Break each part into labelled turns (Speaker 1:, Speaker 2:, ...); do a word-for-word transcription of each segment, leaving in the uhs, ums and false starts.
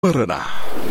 Speaker 1: Merenah.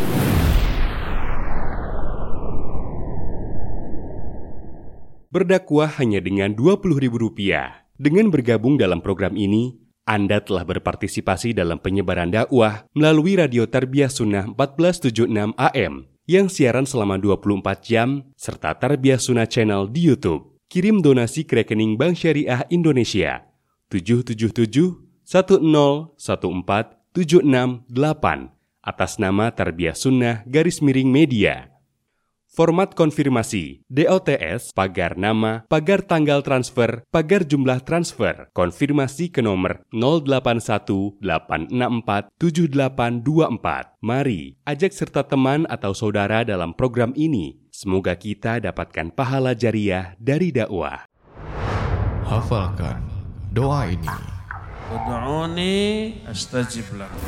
Speaker 1: Berdakwah hanya dengan dua puluh ribu rupiah. Dengan bergabung dalam program ini, Anda telah berpartisipasi dalam penyebaran dakwah melalui Radio Tarbiyah Sunnah empat belas tujuh puluh enam A M yang siaran selama dua puluh empat jam serta Tarbiyah Sunnah Channel di YouTube. Kirim donasi ke rekening Bank Syariah Indonesia tujuh tujuh tujuh satu nol satu empat tujuh enam delapan atas nama Tarbiyah Sunnah garis miring media. Format konfirmasi D O T S, pagar nama, pagar tanggal transfer, pagar jumlah transfer. Konfirmasi ke nomor nol delapan satu delapan enam empat tujuh delapan dua empat. Mari ajak serta teman atau saudara dalam program ini. Semoga kita dapatkan pahala jariah dari dakwah.
Speaker 2: Hafalkan doa ini.
Speaker 3: Ud'uni astajib lakum.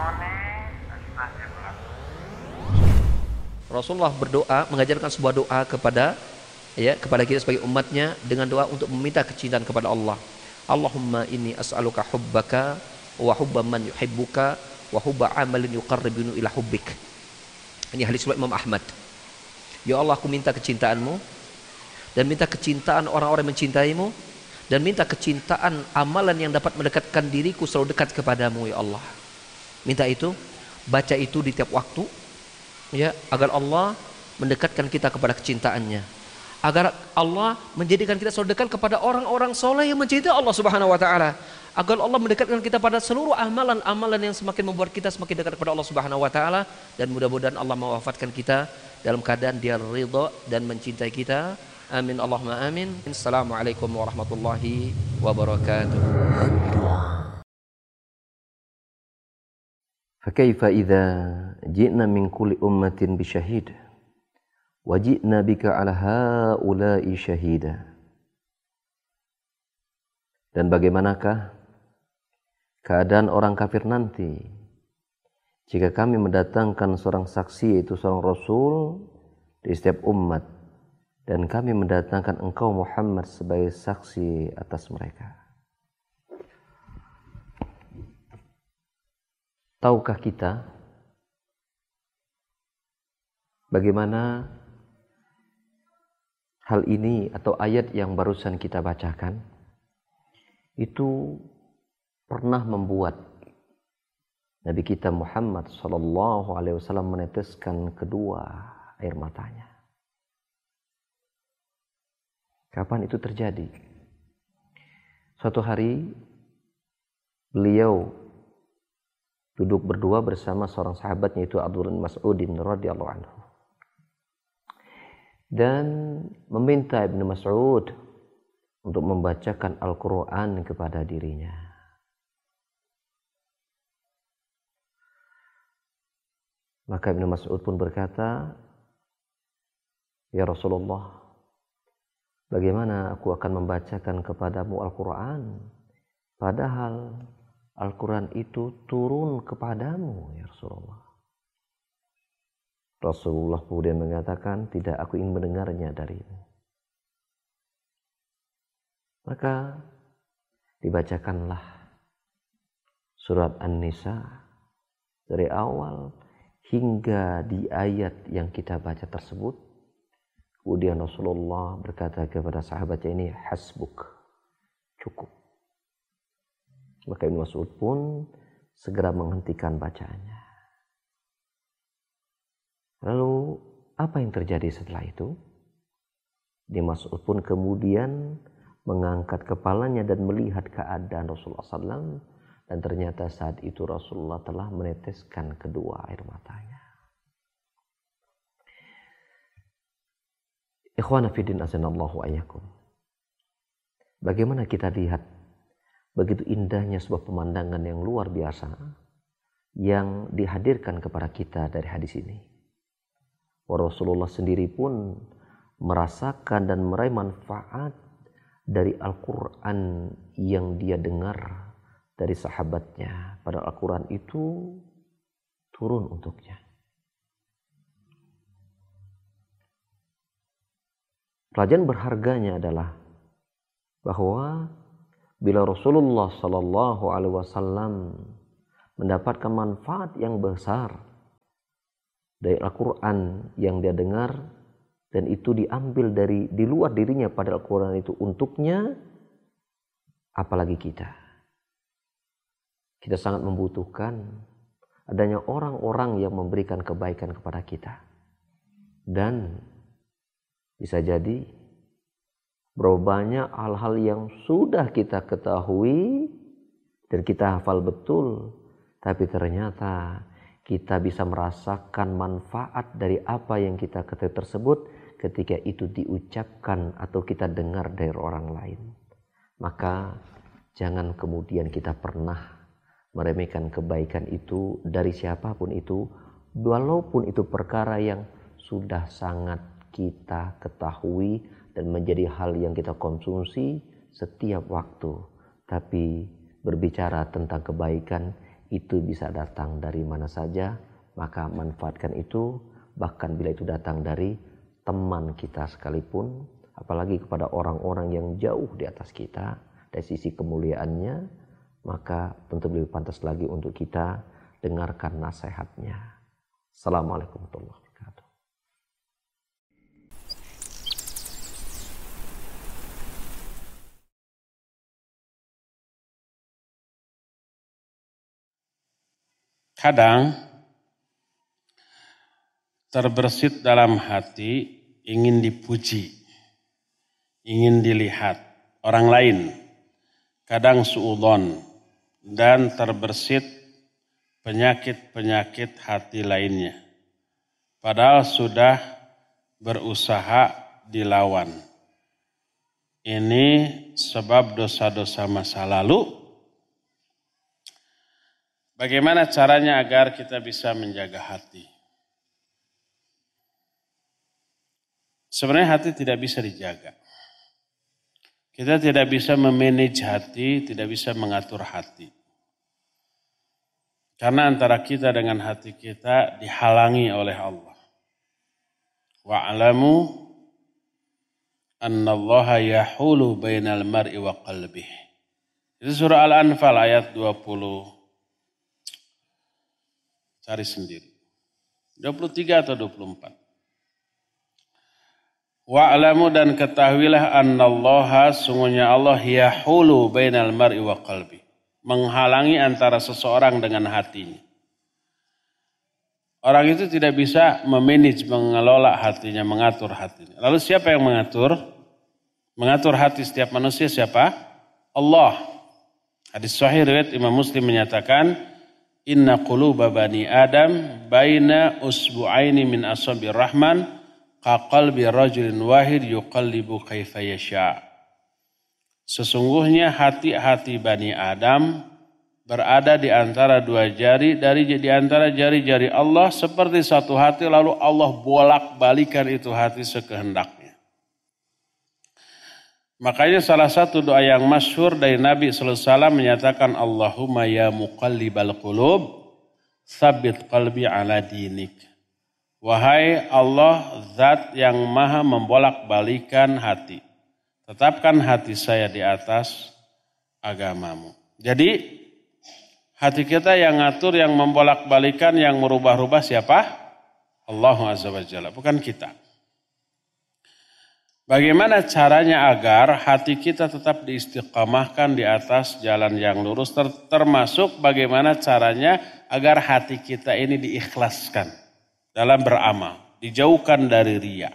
Speaker 4: Rasulullah berdoa, mengajarkan sebuah doa kepada ya kepada kita sebagai umatnya dengan doa untuk meminta kecintaan kepada Allah. Allahumma inni as'aluka hubbaka wa hubba man yuhibbuka wa hubba amalin yuqarribuni ila hubbik. Ini hadis riwayat Imam Ahmad. Ya Allah, aku minta kecintaanmu dan minta kecintaan orang-orang yang mencintaimu dan minta kecintaan amalan yang dapat mendekatkan diriku selalu dekat kepadamu ya Allah. Minta itu, baca itu di tiap waktu ya, agar Allah mendekatkan kita kepada kecintaannya, agar Allah menjadikan kita selalu dekat kepada orang-orang soleh yang mencintai Allah Subhanahu wa taala, agar Allah mendekatkan kita pada seluruh amalan-amalan yang semakin membuat kita semakin dekat kepada Allah Subhanahu wa taala, dan mudah-mudahan Allah mewafatkan kita dalam keadaan Dia ridha dan mencintai kita. Amin Allahumma amin. Assalamualaikum warahmatullahi wabarakatuh.
Speaker 5: فكيف إذا جئنا من كل أمة بشهيد وجئنا بك على هؤلاء شهيدا. Dan bagaimanakah keadaan orang kafir nanti jika kami mendatangkan seorang saksi, yaitu seorang Rasul di setiap umat, dan kami mendatangkan engkau Muhammad sebagai saksi atas mereka. Tahukah kita bagaimana hal ini atau ayat yang barusan kita bacakan itu pernah membuat Nabi kita Muhammad sallallahu alaihi wasallam meneteskan kedua air matanya. Kapan itu terjadi? Suatu hari beliau duduk berdua bersama seorang sahabatnya, yaitu Abdullah bin Mas'udin radhiyallahu anhu, dan meminta Ibnu Mas'ud untuk membacakan Al-Quran kepada dirinya. Maka Ibnu Mas'ud pun berkata, "Ya Rasulullah, bagaimana aku akan membacakan kepadamu Al-Quran, padahal Al-Quran itu turun kepadamu ya Rasulullah." Rasulullah kemudian mengatakan, "Tidak, aku ingin mendengarnya darimu." Maka dibacakanlah surat An-Nisa dari awal hingga di ayat yang kita baca tersebut. Kemudian Rasulullah berkata kepada sahabatnya ini, "Hasbuk," cukup. Maka Ibnu Mas'ud pun segera menghentikan bacaannya. Lalu apa yang terjadi setelah itu? Ibnu Mas'ud pun kemudian mengangkat kepalanya dan melihat keadaan Rasulullah sallallahu alaihi wasallam, dan ternyata saat itu Rasulullah telah meneteskan kedua air matanya. Ikhwana fiddin azanallahu ayyakum. Bagaimana kita lihat begitu indahnya sebuah pemandangan yang luar biasa yang dihadirkan kepada kita dari hadis ini. Rasulullah sendiri pun merasakan dan meraih manfaat dari Al-Quran yang dia dengar dari sahabatnya. Padahal Al-Quran itu turun untuknya. Pelajaran berharganya adalah bahwa bila Rasulullah sallallahu alaihi wasallam mendapatkan manfaat yang besar dari Al-Quran yang dia dengar, dan itu diambil dari di luar dirinya pada Al-Quran itu untuknya, apalagi kita. Kita sangat membutuhkan adanya orang-orang yang memberikan kebaikan kepada kita. Dan bisa jadi berapa banyak hal-hal yang sudah kita ketahui dan kita hafal betul, tapi ternyata kita bisa merasakan manfaat dari apa yang kita ketahui tersebut ketika itu diucapkan atau kita dengar dari orang lain. Maka jangan kemudian kita pernah meremehkan kebaikan itu dari siapapun itu, walaupun itu perkara yang sudah sangat kita ketahui dan menjadi hal yang kita konsumsi setiap waktu. Tapi berbicara tentang kebaikan itu bisa datang dari mana saja, maka manfaatkan itu, bahkan bila itu datang dari teman kita sekalipun, apalagi kepada orang-orang yang jauh di atas kita dari sisi kemuliaannya, maka tentu lebih pantas lagi untuk kita dengarkan nasihatnya. Assalamualaikum warahmatullahi wabarakatuh.
Speaker 3: Kadang terbersit dalam hati ingin dipuji, ingin dilihat orang lain, kadang suudzon, dan terbersit penyakit-penyakit hati lainnya. Padahal sudah berusaha dilawan. Ini sebab dosa-dosa masa lalu. Bagaimana caranya agar kita bisa menjaga hati? Sebenarnya hati tidak bisa dijaga. Kita tidak bisa memanage hati, tidak bisa mengatur hati. Karena antara kita dengan hati kita dihalangi oleh Allah. Wa'alamu annallaha yahulu bainal mar'i wa qalbih. Itu surah Al-Anfal ayat dua puluh. Cari sendiri. dua puluh tiga atau dua puluh empat. Wa'lamu dan ketahuilah annallaha sungguhnya Allah yahulu bainal mar'i wa qalbi. Menghalangi antara seseorang dengan hatinya. Orang itu tidak bisa memanage, mengelola hatinya, mengatur hatinya. Lalu siapa yang mengatur? Mengatur hati setiap manusia siapa? Allah. Hadis sahih riwayat Imam Muslim menyatakan, Inna quluba bani Adam baina usbu'aini min asabir rahman kaqalbi rajulin wahid yuqallibu kaifa yasha. Sesungguhnya hati-hati Bani Adam berada di antara dua jari dari di antara jari-jari Allah seperti satu hati, lalu Allah bolak-balikan itu hati sekehendaknya. Makanya salah satu doa yang masyhur dari Nabi sallallahu alaihi wasallam menyatakan Allahumma ya muqallibal qulub tsabbit qalbi ala dinik. Wahai Allah, zat yang maha membolak-balikan hati, tetapkan hati saya di atas agamamu. Jadi hati kita yang ngatur, yang membolak-balikan, yang merubah-rubah siapa? Allah Azza wa Jalla, bukan kita. Bagaimana caranya agar hati kita tetap diistiqamahkan di atas jalan yang lurus, termasuk bagaimana caranya agar hati kita ini diikhlaskan dalam beramal, dijauhkan dari riya.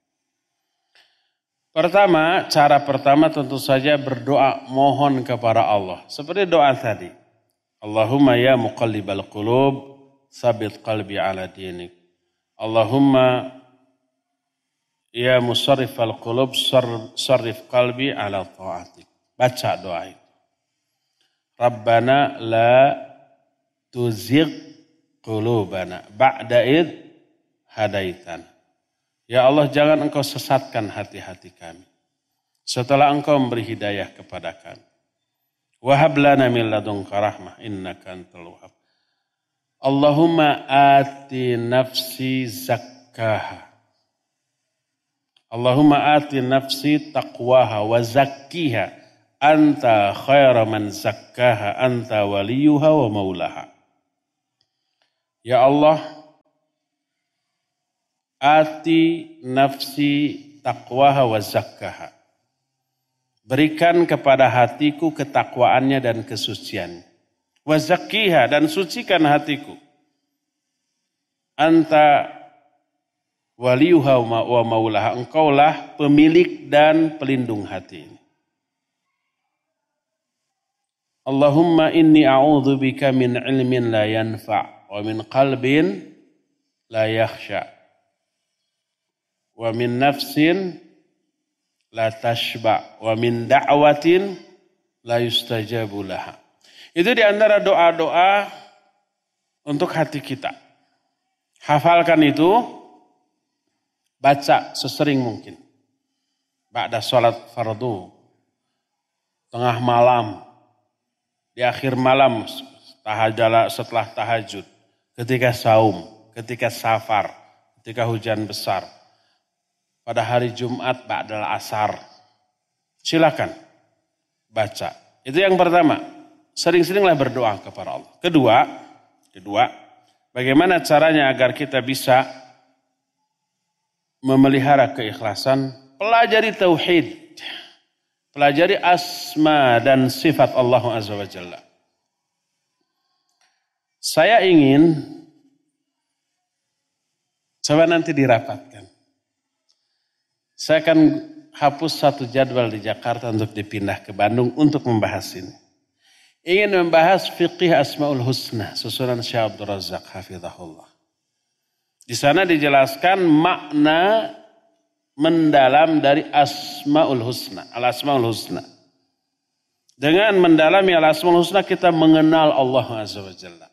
Speaker 3: Pertama, cara pertama tentu saja berdoa mohon kepada Allah. Seperti doa tadi. Allahumma ya muqallibal qulub, sabit qalbi ala dinik. Allahumma ya musarrifal qulub, sarrif qalbi ala ta'atik. Baca doa itu. Rabbana la tuzigh qulubana ba'da id hadaitan. Ya Allah, jangan engkau sesatkan hati-hati kami setelah engkau memberi hidayah kepada kami. Wahab lana min ladunka rahmah innaka antal wahhab. Allahumma ati nafsi zakkaha. Allahumma ati nafsi taqwaha wa zakkiha anta khaira man zakkaha anta waliyuha wa maulaha. Ya Allah, ati nafsi taqwaha wa zakkaha. Berikan kepada hatiku ketakwaannya dan kesuciannya. Wa zakkiha, dan sucikan hatiku. Anta waliyuha wa maulaha, engkaulah pemilik dan pelindung hati ini. Allahumma inni a'udzu bika min ilmin la yanfa' wa min qalbin la yakhsha wa min nafsin la tashba wa min da'watin la yustajabu laha. Itu di antara doa-doa untuk hati kita. Hafalkan itu, baca sesering mungkin. Ba'da sholat fardu, tengah malam, di akhir malam, setelah tahajud, ketika saum, ketika safar, ketika hujan besar. Pada hari Jumat ba'dal asar. Silakan baca. Itu yang pertama. Sering-seringlah berdoa kepada Allah. Kedua, kedua, bagaimana caranya agar kita bisa memelihara keikhlasan? Pelajari tauhid. Pelajari asma dan sifat Allah Azza wa Jalla. Saya ingin, coba nanti dirapatkan. Saya akan hapus satu jadwal di Jakarta untuk dipindah ke Bandung untuk membahas ini. Ingin membahas fiqih Asmaul Husna, susunan Syekh Abdul Razak hafizahullah. Di sana dijelaskan makna mendalam dari Asmaul Husna, Al-Asmaul Husna. Dengan mendalami Al-Asmaul Husna kita mengenal Allah Azza wa Jalla.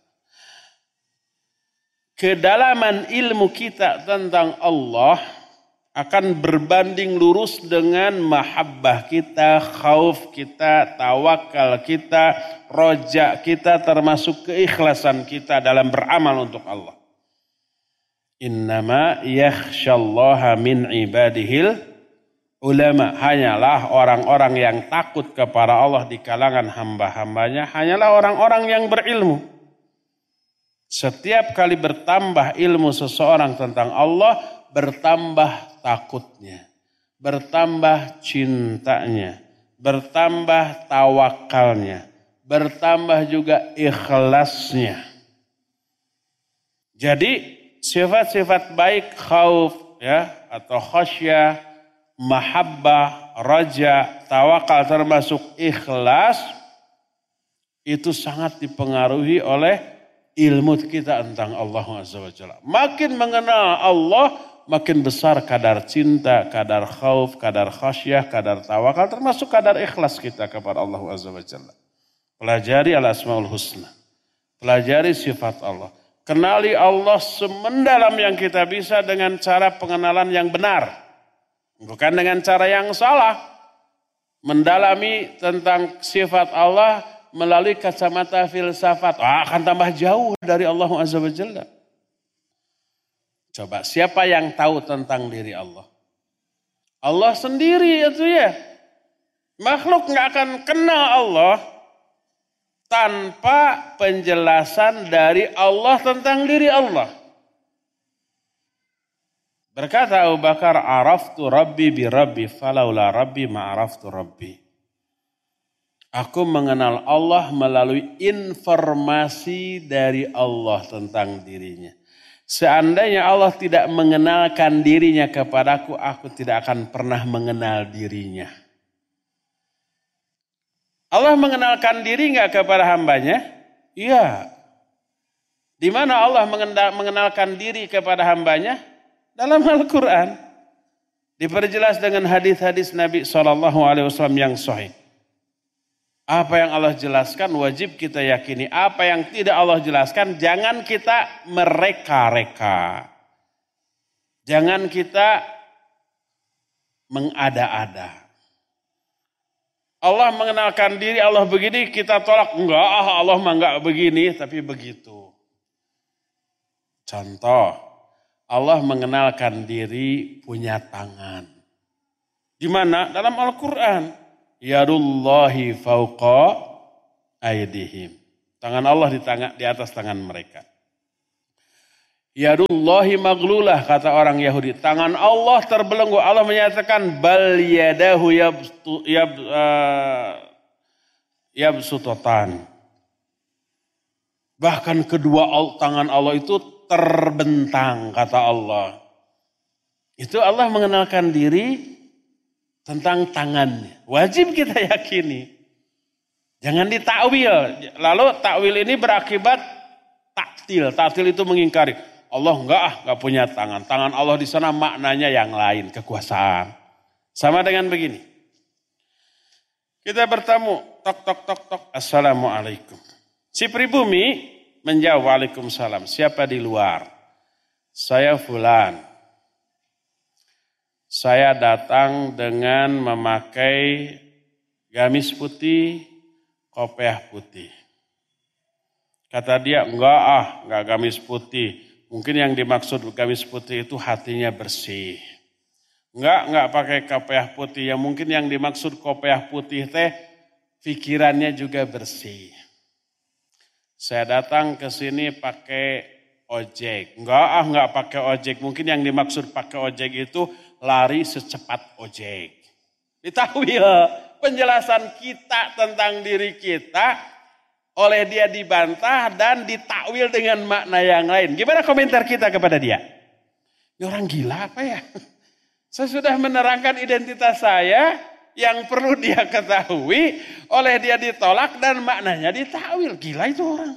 Speaker 3: Kedalaman ilmu kita tentang Allah akan berbanding lurus dengan mahabbah kita, khauf kita, tawakal kita, roja kita, termasuk keikhlasan kita dalam beramal untuk Allah. Innama yakhshallaha min ibadihil ulama. Hanyalah orang-orang yang takut kepada Allah di kalangan hamba-hambanya, hanyalah orang-orang yang berilmu. Setiap kali bertambah ilmu seseorang tentang Allah, bertambah takutnya, bertambah cintanya, bertambah tawakalnya, bertambah juga ikhlasnya. Jadi sifat-sifat baik khauf ya atau khasyah, mahabbah, raja, tawakal termasuk ikhlas itu sangat dipengaruhi oleh ilmu kita tentang Allah Azza wa Jalla. Makin mengenal Allah, makin besar kadar cinta, kadar khauf, kadar khasyah, kadar tawakal, termasuk kadar ikhlas kita kepada Allah Azza wa Jalla. Pelajari Al-Asmaul Husna. Pelajari sifat Allah. Kenali Allah semendalam yang kita bisa dengan cara pengenalan yang benar. Bukan dengan cara yang salah. Mendalami tentang sifat Allah melalui kacamata filsafat. Ah, akan tambah jauh dari Allah Azza wa Jalla. Coba siapa yang tahu tentang diri Allah? Allah sendiri itu ya. Makhluk gak akan kenal Allah tanpa penjelasan dari Allah tentang diri Allah. Berkata Abu Bakar, araftu Rabbi bi Rabbi falaula Rabbi ma'araftu Rabbi. Aku mengenal Allah melalui informasi dari Allah tentang dirinya. Seandainya Allah tidak mengenalkan dirinya kepadaku, aku tidak akan pernah mengenal dirinya. Allah mengenalkan diri enggak kepada hambanya? Iya. Di mana Allah mengenalkan diri kepada hambanya? Dalam Al-Quran. Diperjelas dengan hadis-hadis Nabi shallallahu alaihi wasallam yang sahih. Apa yang Allah jelaskan wajib kita yakini. Apa yang tidak Allah jelaskan jangan kita mereka-reka. Jangan kita mengada-ada. Allah mengenalkan diri Allah begini kita tolak. Enggak, Allah mah enggak begini tapi begitu. Contoh, Allah mengenalkan diri punya tangan. Di mana? Dalam Al-Quran. Yadullahi fauqa aydihim. Tangan Allah di, tangan, di atas tangan mereka. Yadullahi maglulah, kata orang Yahudi. Tangan Allah terbelenggu. Allah menyatakan bal yadahu yabtu, yab, uh, yabsutotan. Bahkan kedua tangan Allah itu terbentang, kata Allah. Itu Allah mengenalkan diri tentang tangannya. Wajib kita yakini. Jangan ditakwil. Lalu takwil ini berakibat taktil. Taktil itu mengingkari. Allah enggak ah, enggak punya tangan. Tangan Allah di sana maknanya yang lain, kekuasaan. Sama dengan begini. Kita bertamu, tok tok tok tok, assalamualaikum. Si pribumi menjawab, waalaikumsalam. Siapa di luar? Saya fulan. Saya datang dengan memakai gamis putih, kopiah putih. Kata dia, enggak ah, enggak gamis putih. Mungkin yang dimaksud gamis putih itu hatinya bersih. Enggak, enggak pakai kopiah putih. Ya mungkin yang dimaksud kopiah putih teh pikirannya juga bersih. Saya datang ke sini pakai ojek. Enggak ah, enggak pakai ojek. Mungkin yang dimaksud pakai ojek itu lari secepat ojek. Ditakwil penjelasan kita tentang diri kita oleh dia dibantah dan ditakwil dengan makna yang lain. Gimana komentar kita kepada dia? Ini orang gila apa ya? Saya sudah menerangkan identitas saya yang perlu dia ketahui, oleh dia ditolak dan maknanya ditakwil. Gila itu orang.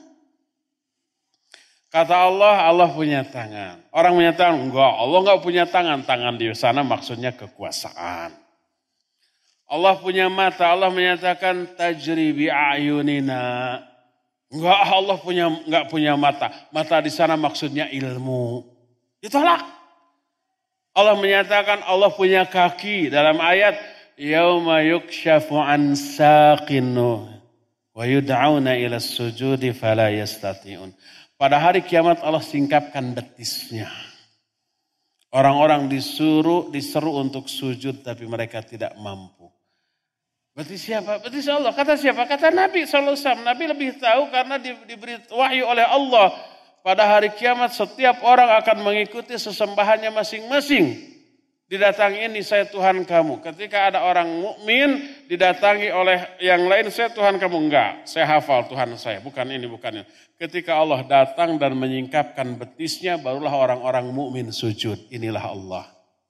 Speaker 3: Kata Allah, Allah punya tangan. Orang punya tangan, enggak, Allah enggak punya tangan. Tangan di sana maksudnya kekuasaan. Allah punya mata, Allah menyatakan tajri bi ayunina. Enggak, Allah punya enggak punya mata. Mata di sana maksudnya ilmu. Ditolak. Allah menyatakan Allah punya kaki dalam ayat yauma yukshafu an saqinu wa yud'auna ila sujudi fala yastati'un. Pada hari kiamat Allah singkapkan betisnya. Orang-orang disuruh, diseru untuk sujud tapi mereka tidak mampu. Berarti siapa? Berarti Allah. Kata siapa? Kata Nabi shallallahu alaihi wasallam. Nabi lebih tahu karena di, diberi wahyu oleh Allah. Pada hari kiamat setiap orang akan mengikuti sesembahannya masing-masing. Didatangi ini saya Tuhan kamu. Ketika ada orang mukmin didatangi oleh yang lain, saya Tuhan kamu. Enggak, saya hafal Tuhan saya. Bukan ini, bukan ini. Ketika Allah datang dan menyingkapkan betisnya, barulah orang-orang mukmin sujud. Inilah Allah.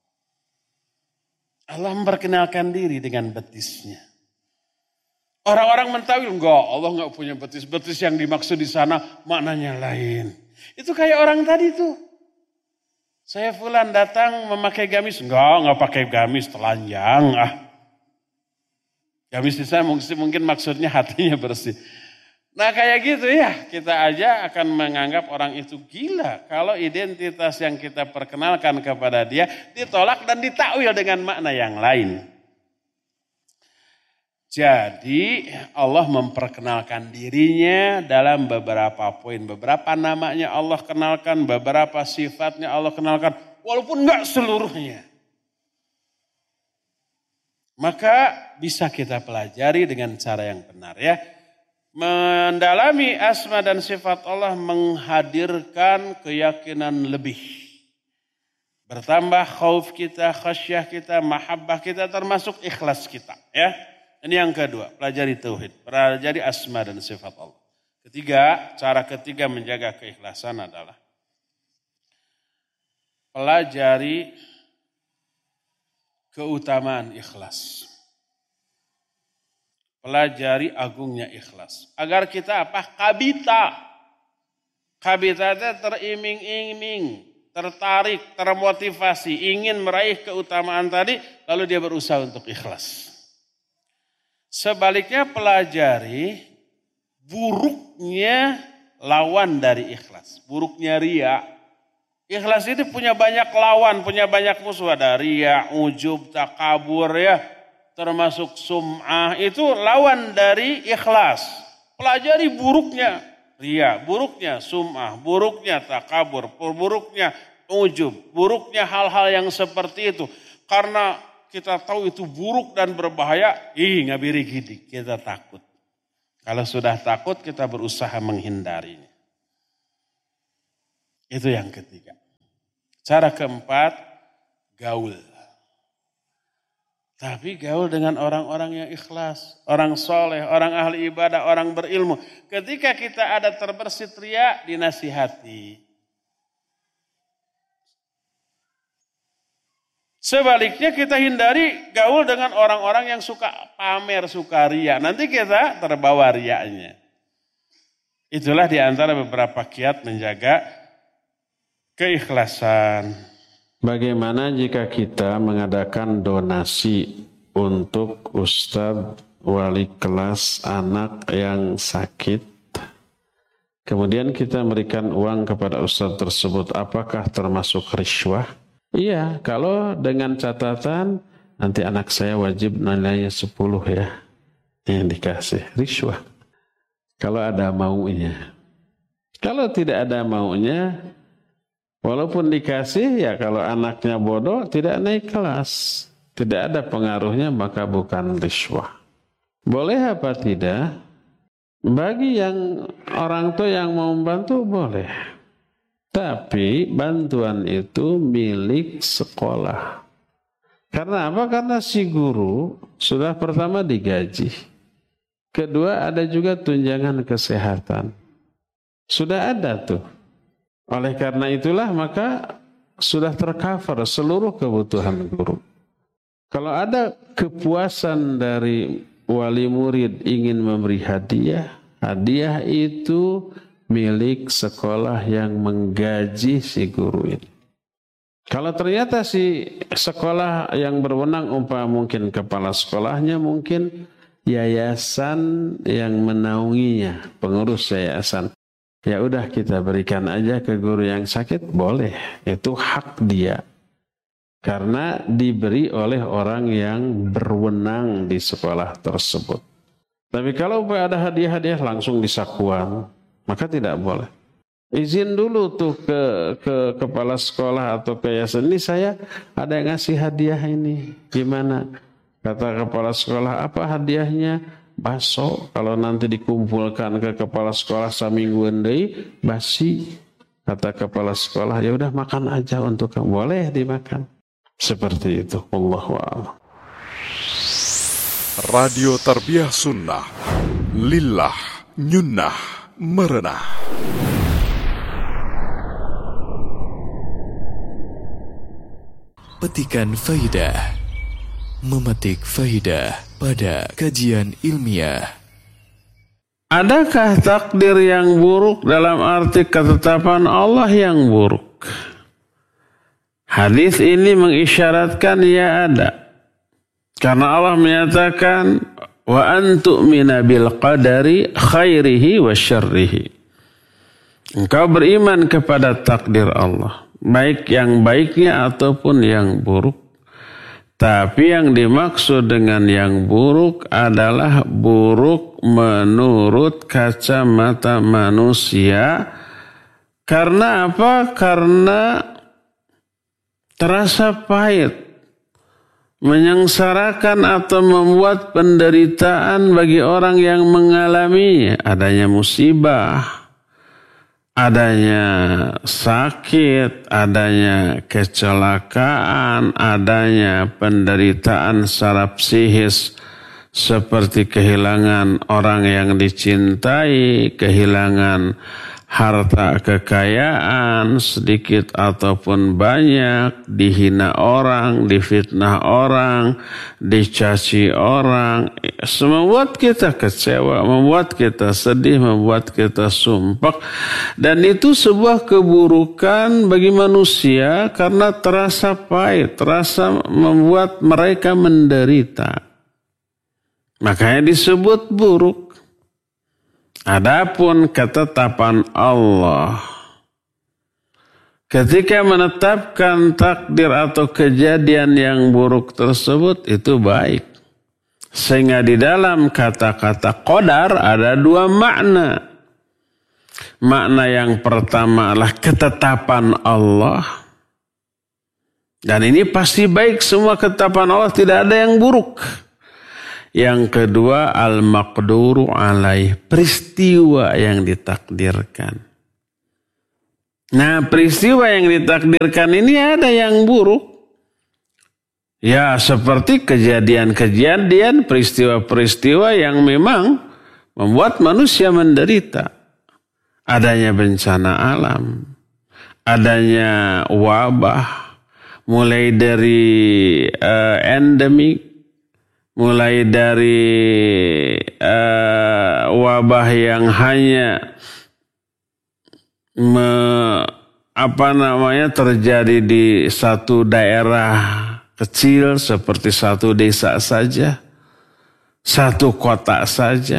Speaker 3: Allah memperkenalkan diri dengan betisnya. Orang-orang mentawil, enggak, Allah enggak punya betis. Betis yang dimaksud di sana maknanya lain. Itu kayak orang tadi tuh. Saya fulan datang memakai gamis. Enggak, enggak pakai gamis, telanjang. Ah. Gamis di sana mungkin, mungkin maksudnya hatinya bersih. Nah kayak gitu ya, kita aja akan menganggap orang itu gila. Kalau identitas yang kita perkenalkan kepada dia ditolak dan ditakwil dengan makna yang lain. Jadi Allah memperkenalkan dirinya dalam beberapa poin. Beberapa namanya Allah kenalkan, beberapa sifatnya Allah kenalkan. Walaupun enggak seluruhnya. Maka bisa kita pelajari dengan cara yang benar ya. Mendalami asma dan sifat Allah menghadirkan keyakinan lebih. Bertambah khauf kita, khasyah kita, mahabbah kita termasuk ikhlas kita ya. Ini yang kedua, pelajari tauhid, pelajari asma dan sifat Allah. Ketiga, cara ketiga menjaga keikhlasan adalah pelajari keutamaan ikhlas. Pelajari agungnya ikhlas. Agar kita apa? Kabita. Kabita itu teriming-iming, tertarik, termotivasi, ingin meraih keutamaan tadi, lalu dia berusaha untuk ikhlas. Sebaliknya pelajari buruknya lawan dari ikhlas. Buruknya ria. Ikhlas itu punya banyak lawan, punya banyak musuh. Ada ria, ujub, takabur ya. Termasuk sum'ah. Itu lawan dari ikhlas. Pelajari buruknya ria, buruknya sum'ah, buruknya takabur, buruknya ujub, buruknya hal-hal yang seperti itu. Karena kita tahu itu buruk dan berbahaya, ih ngabiri gidik, kita takut. Kalau sudah takut kita berusaha menghindarinya. Itu yang ketiga. Cara keempat, gaul. Tapi gaul dengan orang-orang yang ikhlas, orang soleh, orang ahli ibadah, orang berilmu. Ketika kita ada terbersit ria, dinasihati. Sebaliknya kita hindari gaul dengan orang-orang yang suka pamer, suka ria. Nanti kita terbawa rianya. Itulah di antara beberapa kiat menjaga keikhlasan.
Speaker 6: Bagaimana jika kita mengadakan donasi untuk ustadz wali kelas anak yang sakit, kemudian kita memberikan uang kepada ustadz tersebut, apakah termasuk riswah? Iya, kalau dengan catatan nanti anak saya wajib nilainya sepuluh ya, yang dikasih riswah. Kalau ada maunya. Kalau tidak ada maunya, walaupun dikasih, ya kalau anaknya bodoh tidak naik kelas. Tidak ada pengaruhnya, maka bukan riswah. Boleh apa tidak? Bagi yang orang tua yang mau membantu, boleh. Tapi bantuan itu milik sekolah. Karena apa? Karena si guru sudah pertama digaji. Kedua ada juga tunjangan kesehatan. Sudah ada tuh. Oleh karena itulah maka sudah tercover seluruh kebutuhan guru. Kalau ada kepuasan dari wali murid ingin memberi hadiah, hadiah itu milik sekolah yang menggaji si guru ini. Kalau ternyata si sekolah yang berwenang umpama mungkin kepala sekolahnya, mungkin yayasan yang menaunginya, pengurus yayasan. Ya udah kita berikan aja ke guru yang sakit, boleh. Itu hak dia. Karena diberi oleh orang yang berwenang di sekolah tersebut. Tapi kalau ada hadiah-hadiah langsung disakuan, maka tidak boleh. Izin dulu tuh ke, ke kepala sekolah atau ke yayasan, ini saya ada yang ngasih hadiah ini. Gimana? Kata kepala sekolah, apa hadiahnya? Baso. Kalau nanti dikumpulkan ke kepala sekolah saminggu endai, basi. Kata kepala sekolah, ya udah makan aja untuk kamu. Boleh dimakan. Seperti itu. Wallahu a'lam.
Speaker 2: Radio Tarbiyah Sunnah. Lillah nyunnah merenah. Petikan faidah. Memetik faidah pada kajian ilmiah.
Speaker 3: Adakah takdir yang buruk dalam arti ketetapan Allah yang buruk? Hadis ini mengisyaratkan ya ada. Karena Allah menyatakan wa antu'mina bil qadari khairihi wa syarrihi. Engkau beriman kepada takdir Allah, baik yang baiknya ataupun yang buruk. Tapi yang dimaksud dengan yang buruk adalah buruk menurut kacamata manusia. Karena apa? Karena terasa pahit, menyengsarakan atau membuat penderitaan bagi orang yang mengalaminya. Adanya musibah, adanya sakit, adanya kecelakaan, adanya penderitaan secara psikis seperti kehilangan orang yang dicintai, kehilangan harta kekayaan sedikit ataupun banyak, dihina orang, difitnah orang, dicaci orang, membuat kita kecewa, membuat kita sedih, membuat kita sumpah. Dan itu sebuah keburukan bagi manusia karena terasa pahit, terasa membuat mereka menderita. Makanya disebut buruk. Adapun ketetapan Allah, ketika menetapkan takdir atau kejadian yang buruk tersebut itu baik. Sehingga di dalam kata-kata qadar ada dua makna. Makna yang pertama adalah ketetapan Allah. Dan ini pasti baik, semua ketetapan Allah, tidak ada yang buruk. Yang kedua, al-maqduru alaih, peristiwa yang ditakdirkan. Nah, peristiwa yang ditakdirkan ini ada yang buruk. Ya, seperti kejadian-kejadian, peristiwa-peristiwa yang memang membuat manusia menderita. Adanya bencana alam, adanya wabah, mulai dari uh, endemik, mulai dari uh, wabah yang hanya me, apa namanya terjadi di satu daerah kecil seperti satu desa saja, satu kota saja,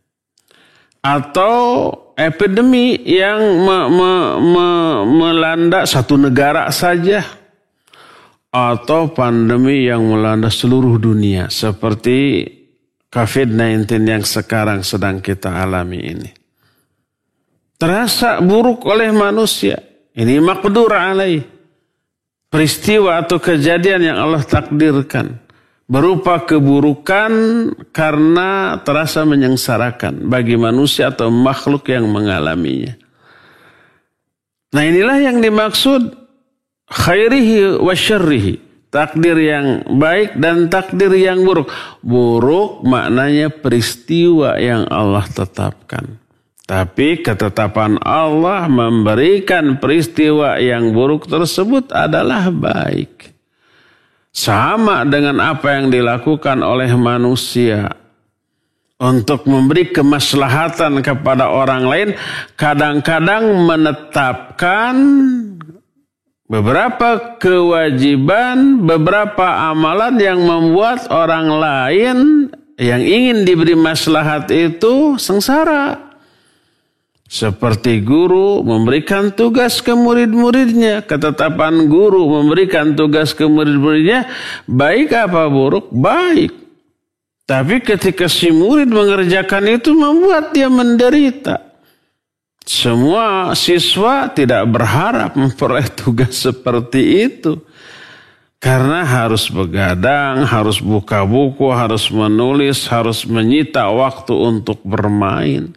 Speaker 3: atau epidemi yang me, me, me, melanda satu negara saja, atau pandemi yang melanda seluruh dunia seperti covid sembilan belas yang sekarang sedang kita alami ini. Terasa buruk oleh manusia. Ini maqdur alaih. Peristiwa atau kejadian yang Allah takdirkan berupa keburukan karena terasa menyengsarakan bagi manusia atau makhluk yang mengalaminya. Nah, inilah yang dimaksud khairihi wa syarrihi, takdir yang baik dan takdir yang buruk. Buruk maknanya peristiwa yang Allah tetapkan. Tapi ketetapan Allah memberikan peristiwa yang buruk tersebut adalah baik. Sama dengan apa yang dilakukan oleh manusia untuk memberi kemaslahatan kepada orang lain, kadang-kadang menetapkan beberapa kewajiban, beberapa amalan yang membuat orang lain yang ingin diberi maslahat itu sengsara. Seperti guru memberikan tugas ke murid-muridnya, ketetapan guru memberikan tugas ke murid-muridnya, baik apa buruk? Baik. Tapi ketika si murid mengerjakan itu membuat dia menderita. Semua siswa tidak berharap memperoleh tugas seperti itu. Karena harus begadang, harus buka buku, harus menulis, harus menyita waktu untuk bermain.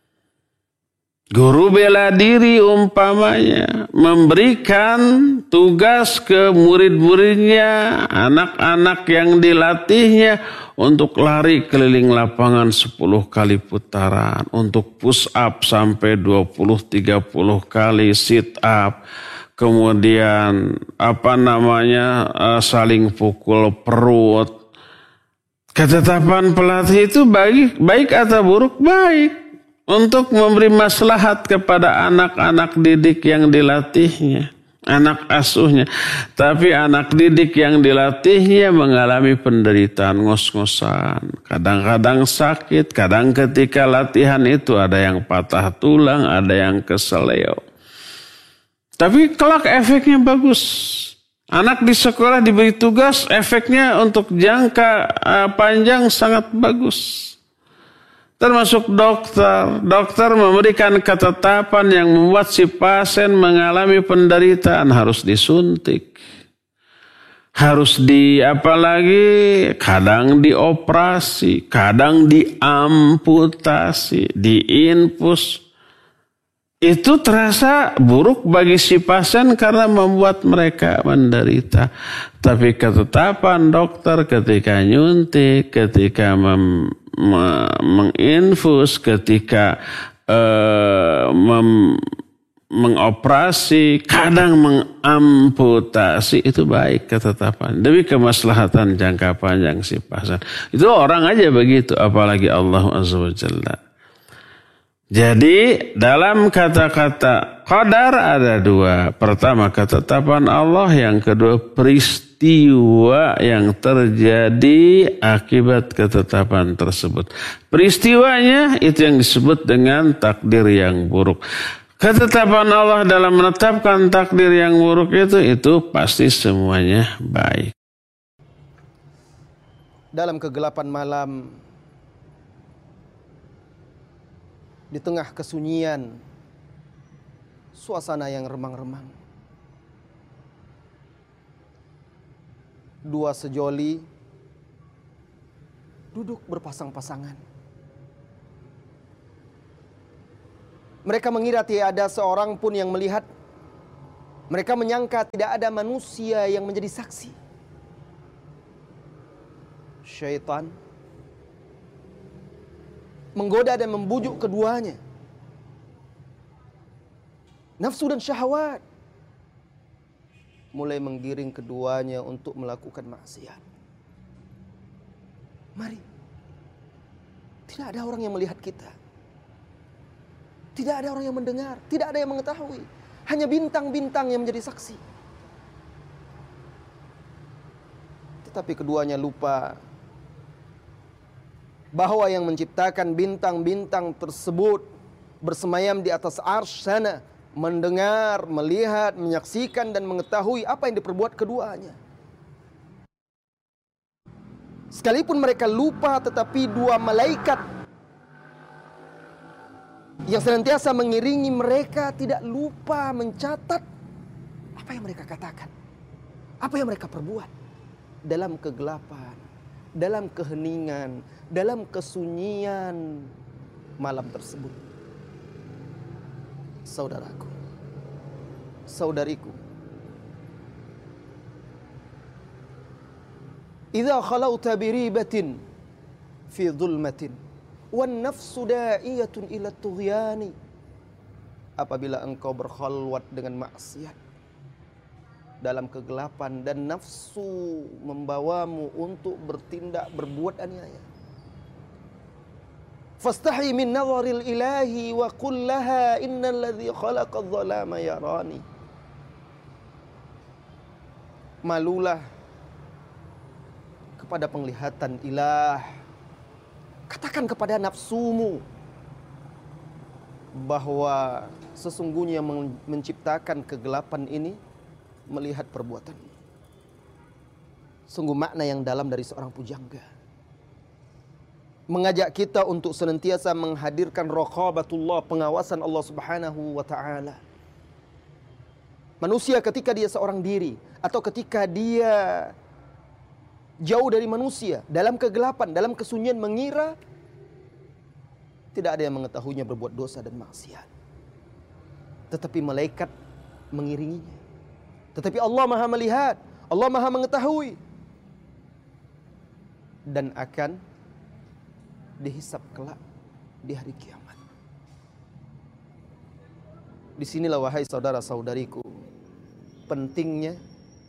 Speaker 3: Guru bela diri umpamanya memberikan tugas ke murid-muridnya, anak-anak yang dilatihnya untuk lari keliling lapangan sepuluh kali putaran, untuk push up sampai dua puluh tiga puluh kali, sit up, kemudian apa namanya saling pukul perut. Ketetapan pelatih itu baik, baik atau buruk? Baik. Untuk memberi maslahat kepada anak-anak didik yang dilatihnya, anak asuhnya. Tapi anak didik yang dilatihnya mengalami penderitaan ngos-ngosan. Kadang-kadang sakit, kadang ketika latihan itu ada yang patah tulang, ada yang keseleo. Tapi kelak efeknya bagus. Anak di sekolah diberi tugas, efeknya untuk jangka uh, panjang sangat bagus. Termasuk dokter. Dokter memberikan ketetapan yang membuat si pasien mengalami penderitaan. Harus disuntik. Harus di apalagi kadang dioperasi. Kadang diamputasi. Diinfus. Itu terasa buruk bagi si pasien karena membuat mereka menderita. Tapi ketetapan dokter ketika nyuntik, ketika mem, me, menginfus, ketika uh, mem, mengoperasi, kadang mengamputasi, itu baik ketetapan. Demi kemaslahatan jangka panjang si pasien. Itu orang aja begitu, apalagi Allah Azza wa Jalla. Jadi dalam kata-kata qadar ada dua. Pertama ketetapan Allah, yang kedua peristiwa yang terjadi akibat ketetapan tersebut. Peristiwanya itu yang disebut dengan takdir yang buruk. Ketetapan Allah dalam menetapkan takdir yang buruk itu, itu pasti semuanya baik.
Speaker 7: Dalam kegelapan malam, di tengah kesunyian, suasana yang remang-remang, dua sejoli duduk berpasang-pasangan. Mereka mengira tidak ada seorang pun yang melihat Mereka menyangka tidak ada manusia yang menjadi saksi. Syaitan menggoda dan membujuk keduanya. Nafsu dan syahwat mulai menggiring keduanya untuk melakukan maksiat. Mari, tidak ada orang yang melihat kita. Tidak ada orang yang mendengar, tidak ada yang mengetahui. Hanya bintang-bintang yang menjadi saksi. Tetapi keduanya lupa bahwa yang menciptakan bintang-bintang tersebut bersemayam di atas arsy sana, mendengar, melihat, menyaksikan dan mengetahui apa yang diperbuat keduanya. Sekalipun mereka lupa, tetapi dua malaikat yang senantiasa mengiringi mereka tidak lupa mencatat apa yang mereka katakan, apa yang mereka perbuat dalam kegelapan, dalam keheningan, dalam kesunyian malam tersebut. Saudaraku, saudariku, idza khalauta biribatin fi dhulmatin wan nafsu da'iyatun ila tughyani, apabila engkau berkhalwat dengan maksiat dalam kegelapan dan nafsu membawamu untuk bertindak berbuat aniaya, fastahi min nazaril ilahi wa qul laha innal ladzi khalaqadh dhalama yarani. Malulah kepada penglihatan ilah. Katakan kepada nafsumu bahwa sesungguhnya yang menciptakan kegelapan ini melihat perbuatanmu. Sungguh makna yang dalam dari seorang pujangga. Mengajak kita untuk senantiasa menghadirkan raqabatullah, pengawasan Allah Subhanahu wa taala. Manusia ketika dia seorang diri atau ketika dia jauh dari manusia, dalam kegelapan, dalam kesunyian, mengira tidak ada yang mengetahuinya berbuat dosa dan maksiat. Tetapi malaikat mengiringinya. Tetapi Allah Maha melihat, Allah Maha mengetahui, dan akan dihisab kelak di hari kiamat. Disinilah wahai saudara-saudariku, pentingnya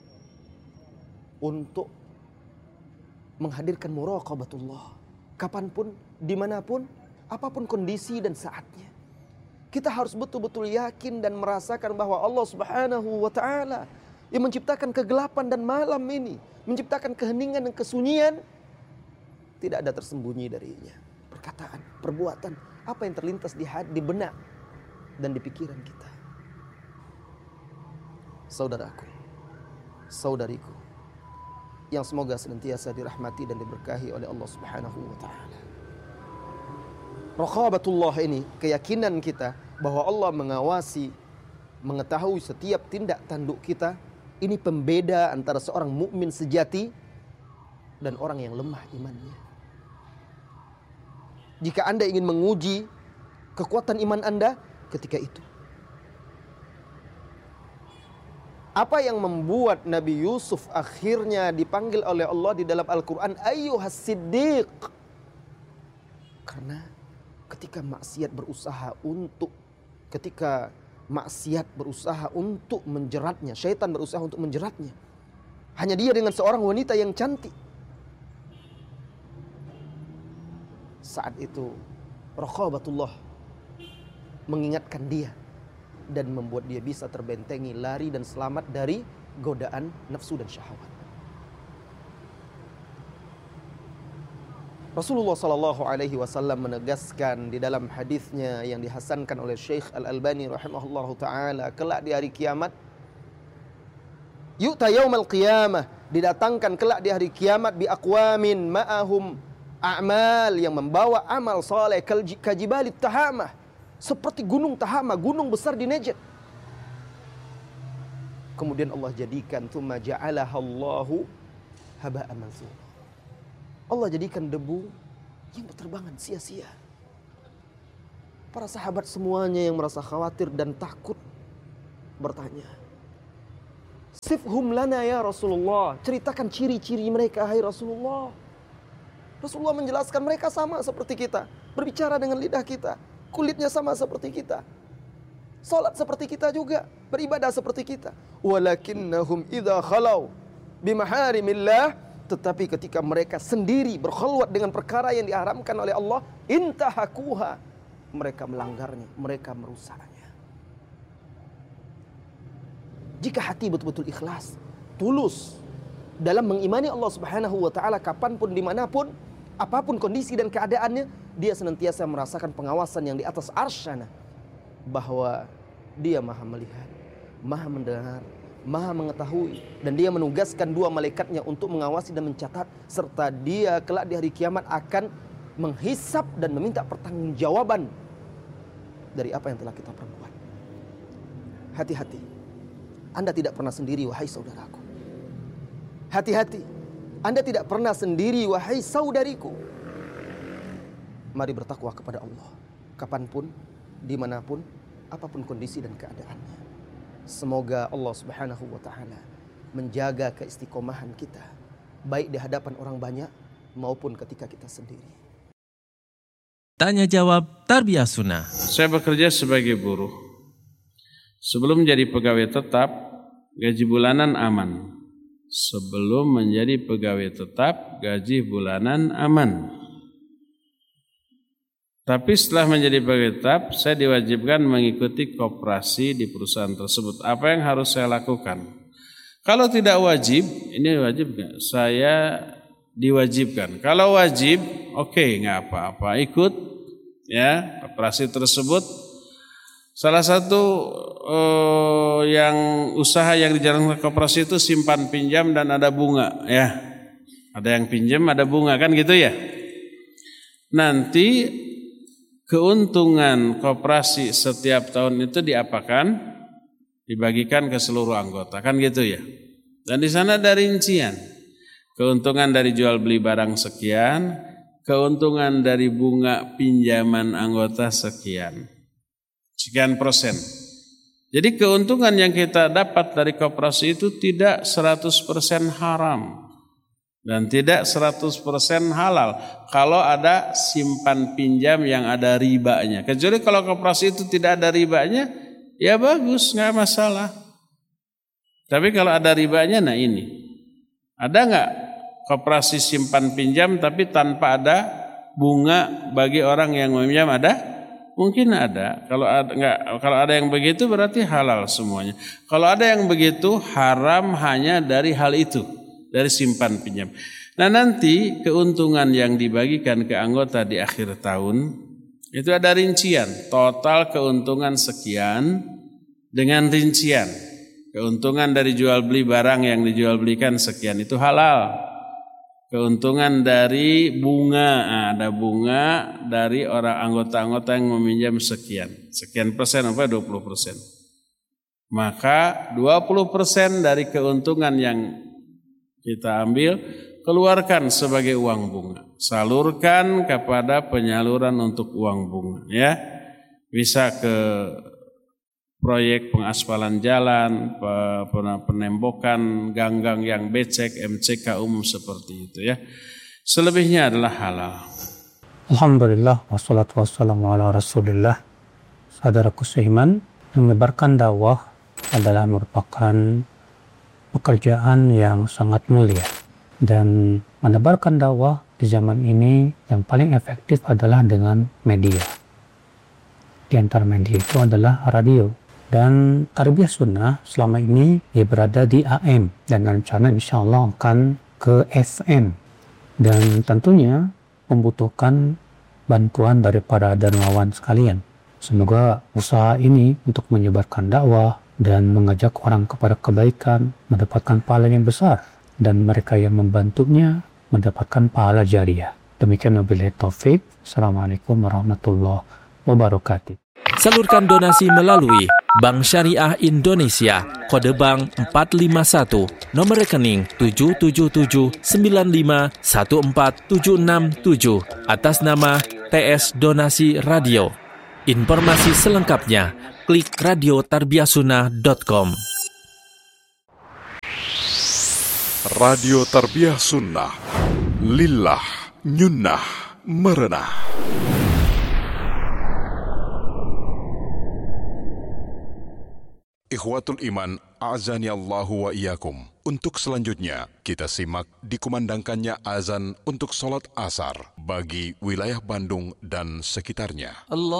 Speaker 7: untuk menghadirkan muraqabatullah. Kapanpun, dimanapun, apapun kondisi dan saatnya, kita harus betul-betul yakin dan merasakan bahwa Allah Subhanahu wa ta'ala yang menciptakan kegelapan dan malam ini, menciptakan keheningan dan kesunyian, tidak ada tersembunyi darinya. Perkataan, perbuatan, apa yang terlintas di hati, di benak dan di pikiran kita. Saudaraku, saudariku, yang semoga senantiasa dirahmati dan diberkahi oleh Allah Subhanahu wa taala. Raqabatullah ini, keyakinan kita bahwa Allah mengawasi, mengetahui setiap tindak tanduk kita, ini pembeda antara seorang mukmin sejati dan orang yang lemah imannya. Jika Anda ingin menguji kekuatan iman Anda ketika itu, apa yang membuat Nabi Yusuf akhirnya dipanggil oleh Allah di dalam Al-Quran ayyuhas siddiq? Karena ketika maksiat berusaha untuk ketika maksiat berusaha untuk menjeratnya, syaitan berusaha untuk menjeratnya, hanya dia dengan seorang wanita yang cantik. Saat itu raqabatullah mengingatkan dia dan membuat dia bisa terbentengi, lari dan selamat dari godaan nafsu dan syahwat. Rasulullah sallallahu alaihi wasallam menegaskan di dalam hadisnya yang dihasankan oleh Syekh Al-Albani rahimahullahu taala, kelak di hari kiamat, yu'ta yaumal qiyamah, didatangkan kelak di hari kiamat bi aqwamin ma'ahum a'mal, yang membawa amal saleh kajibalit tahamah, seperti gunung Tahama, gunung besar di Najd. Kemudian Allah jadikan tsumma ja'alaha Allahu haba'an mansura. Allah jadikan debu yang berterbangan sia-sia. Para sahabat semuanya yang merasa khawatir dan takut bertanya, Sifhum lana ya Rasulullah. Ceritakan ciri-ciri mereka, hai Rasulullah. Rasulullah menjelaskan mereka sama seperti kita. Berbicara dengan lidah kita. Kulitnya sama seperti kita. Salat seperti kita juga. Beribadah seperti kita. Walakinnahum idha khalau bimaharimillah. Tetapi ketika mereka sendiri berkhulwat dengan perkara yang diharamkan oleh Allah, intahakuha. Mereka melanggarnya. Mereka merusaknya. Jika hati betul-betul ikhlas, tulus dalam mengimani Allah Subhanahu wa taala kapanpun, dimanapun, apapun kondisi dan keadaannya, dia senantiasa merasakan pengawasan yang di atas arsyana, bahwa dia maha melihat, maha mendengar, maha mengetahui, dan dia menugaskan dua malaikatnya untuk mengawasi dan mencatat, serta dia kelak di hari kiamat akan menghisap dan meminta pertanggungjawaban dari apa yang telah kita perbuat. Hati-hati, Anda tidak pernah sendiri, wahai saudaraku. Hati-hati, Anda tidak pernah sendiri, wahai saudariku. Mari bertakwa kepada Allah, kapanpun, dimanapun, apapun kondisi dan keadaannya. Semoga Allah Subhanahu wa ta'ala menjaga keistiqomahan kita, baik di hadapan orang banyak maupun ketika kita sendiri.
Speaker 8: Tanya jawab Tarbiyah Sunnah.
Speaker 3: Saya bekerja sebagai buruh. Sebelum menjadi pegawai tetap, gaji bulanan aman. Sebelum menjadi pegawai tetap, gaji bulanan aman. Tapi setelah menjadi pegawai tetap, saya diwajibkan mengikuti koperasi di perusahaan tersebut. Apa yang harus saya lakukan? Kalau tidak wajib, ini wajib nggak? Saya diwajibkan. Kalau wajib, oke, okay, nggak apa-apa, ikut ya koperasi tersebut. Salah satu uh, yang usaha yang dijalankan koperasi itu simpan pinjam dan ada bunga, ya. Ada yang pinjam, ada bunga, kan gitu ya. Nanti keuntungan koperasi setiap tahun itu diapakan? Dibagikan ke seluruh anggota, kan gitu ya. Dan di sana ada rincian. Keuntungan dari jual beli barang sekian, keuntungan dari bunga pinjaman anggota sekian. Sekian persen. Jadi keuntungan yang kita dapat dari koperasi itu tidak seratus persen haram dan tidak seratus persen halal kalau ada simpan pinjam yang ada ribanya. Kecuali kalau koperasi itu tidak ada ribanya, ya bagus, nggak masalah. Tapi kalau ada ribanya, nah ini. Ada nggak koperasi simpan pinjam tapi tanpa ada bunga bagi orang yang meminjam? Ada? Mungkin ada. Kalau ada enggak, kalau ada yang begitu berarti halal semuanya. Kalau ada yang begitu, haram hanya dari hal itu, dari simpan pinjam. Nah, nanti keuntungan yang dibagikan ke anggota di akhir tahun itu ada rincian, total keuntungan sekian dengan rincian. Keuntungan dari jual beli barang yang dijual belikan sekian, itu halal. Keuntungan dari bunga, nah, ada bunga dari orang anggota-anggota yang meminjam sekian. Sekian persen, apa dua puluh persen. Maka dua puluh persen dari keuntungan yang kita ambil, keluarkan sebagai uang bunga. Salurkan kepada penyaluran untuk uang bunga. Ya, bisa ke proyek pengaspalan jalan, penembokan gang-gang yang becek, M C K umum seperti itu ya. Selebihnya adalah halal.
Speaker 9: Alhamdulillah, wassalatu wassalamu ala rasulillah. Saudaraku seiman, menyebarkan dakwah adalah merupakan pekerjaan yang sangat mulia. Dan menebarkan dakwah di zaman ini yang paling efektif adalah dengan media. Di antara media itu adalah radio. Dan Tarbiyah Sunnah selama ini dia berada di A M dan rencana insya Allah akan ke F M. Dan tentunya membutuhkan bantuan daripada dermawan sekalian. Semoga usaha ini untuk menyebarkan dakwah dan mengajak orang kepada kebaikan mendapatkan pahala yang besar. Dan mereka yang membantunya mendapatkan pahala jariah. Demikian wabillahi taufik. Assalamualaikum warahmatullahi wabarakatuh.
Speaker 8: Salurkan donasi melalui Bank Syariah Indonesia, kode bank empat lima satu, nomor rekening tujuh tujuh tujuh sembilan lima satu empat tujuh enam tujuh, atas nama T S Donasi Radio. Informasi selengkapnya, klik radio tarbiyah sunnah dot com.
Speaker 2: Radio Tarbiyah Sunnah. Lillah nyunnah merenah. Ikhwatul Iman, a'azani Allahu wa iyyakum. Untuk selanjutnya, kita simak dikumandangkannya azan untuk sholat asar bagi wilayah Bandung dan sekitarnya.
Speaker 10: Allah